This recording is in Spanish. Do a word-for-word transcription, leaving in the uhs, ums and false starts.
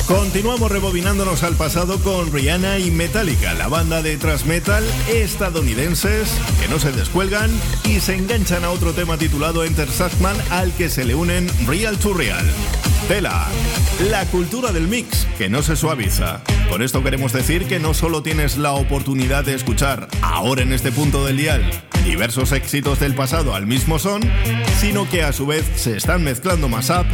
Continuamos rebobinándonos al pasado con Rihanna y Metallica, la banda de thrash metal estadounidenses que no se descuelgan y se enganchan a otro tema titulado Enter Sandman, al que se le unen Real to Real. Tela, la cultura del mix que no se suaviza. Con esto queremos decir que no solo tienes la oportunidad de escuchar ahora en este punto del dial diversos éxitos del pasado al mismo son, sino que a su vez se están mezclando mashup